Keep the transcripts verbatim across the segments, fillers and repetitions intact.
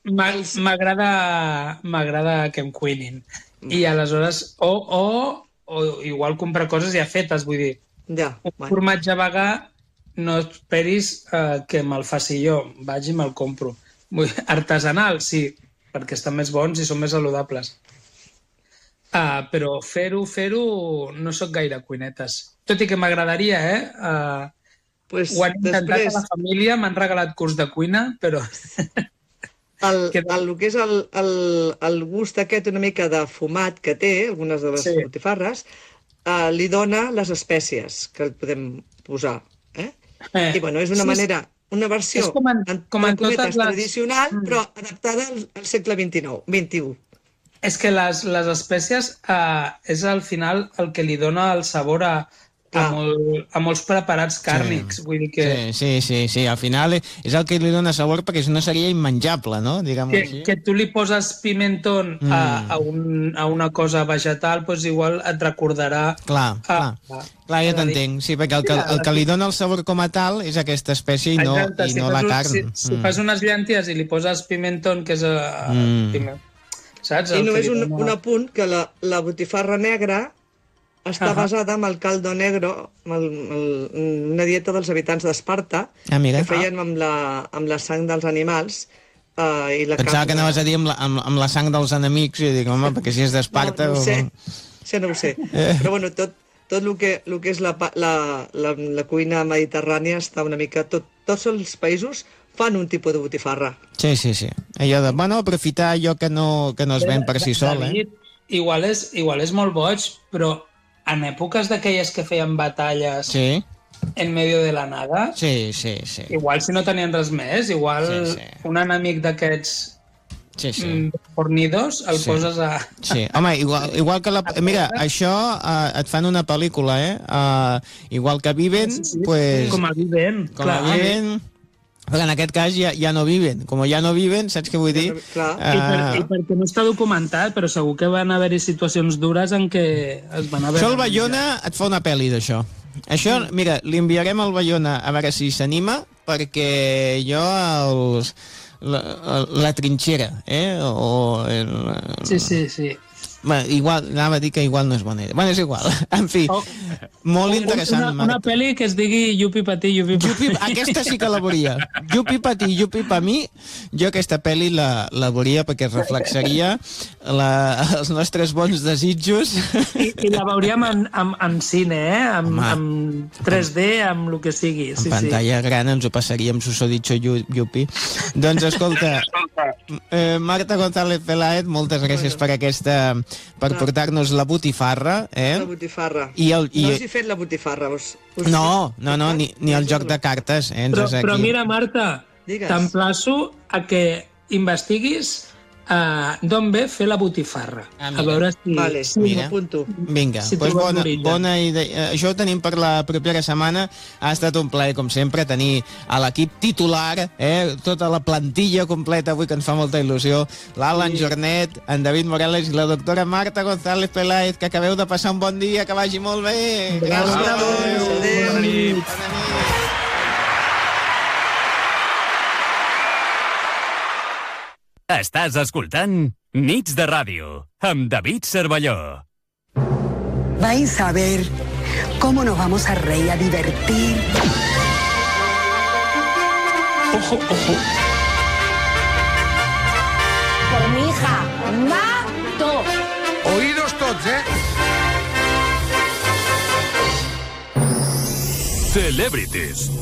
m'agrada que em cuinin. I aleshores, o, o, o igual comprar coses ja fetes, vull dir, ja, un bueno. formatge vegà no esperis uh, que me'l faci jo, vaig i me'l compro. Vull dir, artesanal, sí, perquè estan més bons i són més saludables. Uh, però fer-ho, fer-ho, no sóc gaire cuinetes. Tot i que m'agradaria, eh? Uh, pues ho han intentat després... a la família, m'han regalat curs de cuina, però... El, el, el que és el, el, el gust aquest una mica de fumat que té, algunes de les sí. botifarres, uh, li dona les espècies que el podem posar. Eh? Eh, I bueno, és una sí, manera, una versió com en, com en totes les... tradicional, mm. però adaptada al, al segle vint-i-nou, vint-i-u. És que les, les espècies uh, és al final el que li dona el sabor a, a, molt, a molts preparats càrnics. Sí. Vull dir que... sí, sí, sí, sí, al final és el que li dona sabor perquè si no seria immenjable, no? Que, que tu li poses pimentón mm. a, a, un, a una cosa vegetal, doncs igual et recordarà... Clar, a, clar. A, Clar, ja t'entenc, sí, perquè el que, el que li dona el sabor com a tal és aquesta espècie i no, Exacte, i si no la carn. Si, si mm. fas unes llenties i li poses pimentón, que és... A, mm. piment, saps? I només un, un apunt, que la, la botifarra negra està uh -huh. basada en el caldo negro, el, el, una dieta dels habitants d'Esparta, ah, que feien amb la, amb la sang dels animals. Uh, i la Pensava carn... que anaves a dir amb la, amb, amb la sang dels enemics, i dic, home, perquè si és d'Esparta... No, no ho o... sé, això no ho sé. Eh. Però bueno, tot, tot el que, el que és la, la, la, la cuina mediterrània està una mica... Tot, tots els països fan un tipus de botifarra. Sí, sí, sí. Allò de, bueno, aprofitar allò que no, que no es ven per si sol, eh? Igual és, igual és molt boig, però en èpoques d'aquelles que feien batalles sí. en medio de la nada, sí, sí, sí. igual si no tenien res més, igual sí, sí. un enemic d'aquests sí, sí. fornidos el sí. poses a... Sí, home, igual, igual que la... Mira, això uh, et fan una pel·lícula, eh? Uh, igual que Viven, sí, sí, pues... Com a Viven, com clar. a Viven... Però en aquest cas ja, ja no viven. Com ja no viven, saps què vull dir? Clar. Uh... I, per, I perquè no està documentat, però segur que van haver-hi situacions dures en què es van haver... Això el Bayona et fa una pel·li d'això. Això, mira, li enviarem al Bayona a veure si s'anima, perquè jo els, la, la trinxera, eh? O el, sí, sí, sí. Bé, igual, anava a dir que igual no és bona idea. Bueno, és igual. En fi, oh. molt interessant. Una, una pel·li que es digui Yupi Patí, Yupi Patí. Aquesta sí que la veuria. Yupi Patí, Yupi Pa mi. Jo aquesta pel·li la, la veuria perquè reflexaria la, els nostres bons desitjos. I, i la veuríem en, en, en cine, eh? Amb, amb tres D, amb el que sigui. En sí, pantalla sí. gran ens ho passaríem, susodicho Yupi. Doncs escolta, eh, Marta González Peláez, moltes gràcies per aquesta... per no. portar-nos la botifarra, eh? La botifarra. I el, i... No us he fet la botifarra, vos, us No, no, no, ni, ni el joc de cartes, eh? Però, aquí... però mira, Marta, t'emplaço a que investiguis uh, d'on ve fer la botifarra. Ah, a veure si... Vale, si mira. Apunto. Vinga, si pues bona, bona idea. Això ho tenim per la propera setmana. Ha estat un plaer, com sempre, tenir a l'equip titular, eh? Tota la plantilla completa avui, que ens fa molta il·lusió. L'Alan sí. Jornet, en David Morales i la doctora Marta González Peláez, que acabeu de passar un bon dia, que vagi molt bé. Gràcies. Adéu. Adéu. Bona nit. Bona nit. Estàs escoltant Nits de Ràdio amb David Cervelló. Vais a ver cómo nos vamos a reír, a divertir. Ojo, ojo. Por mi hija, mato. Oídos tots, eh? Celebrities.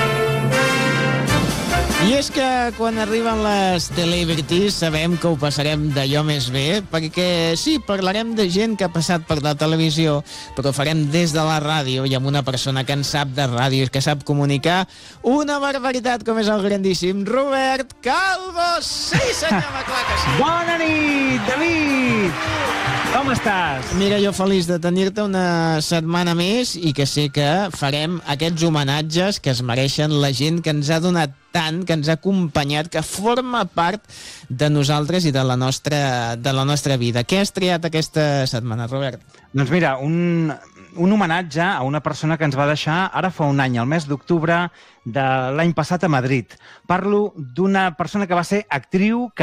I és que quan arriben les celebrities sabem que ho passarem d'allò més bé, perquè sí, parlarem de gent que ha passat per la televisió, però ho farem des de la ràdio i amb una persona que en sap de ràdio, que sap comunicar una barbaritat com és el grandíssim Robert Calvo. Sí, senyor, clar que sí. Bona nit, David! Com estàs? Mira, jo feliç de tenir-te una setmana més i que sé que farem aquests homenatges que es mereixen la gent que ens ha donat tant, que ens ha acompanyat, que forma part de nosaltres i de la nostra, de la nostra vida. Què has triat aquesta setmana, Robert? Doncs mira, un, un homenatge a una persona que ens va deixar ara fa un any, el mes d'octubre de l'any passat a Madrid. Parlo d'una persona que va ser actriu,